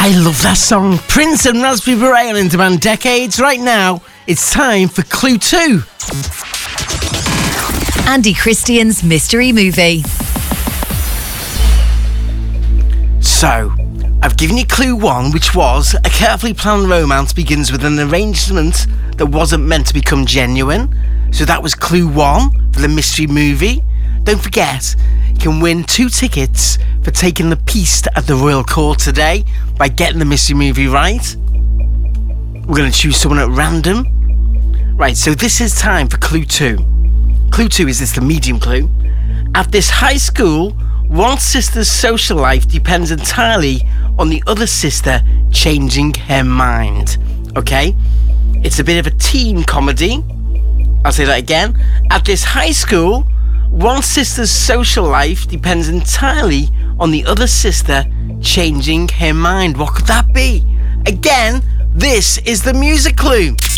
I love that song. Prince and Raspberry Beret in demand decades. Right now, it's time for Clue 2. Andy Christian's Mystery Movie. So, I've given you Clue 1, which was a carefully planned romance begins with an arrangement that wasn't meant to become genuine. So that was Clue 1 for the Mystery Movie. Don't forget, you can win 2 tickets for taking the piece at the Royal Court today by getting the Mystery Movie right. We're going to choose someone at random. Right, so this is time for Clue 2. Clue 2 is this the medium clue. At this high school, one sister's social life depends entirely on the other sister changing her mind. Okay? It's a bit of a teen comedy. I'll say that again. At this high school, one sister's social life depends entirely on the other sister changing her mind. What could that be? Again, this is the music clue.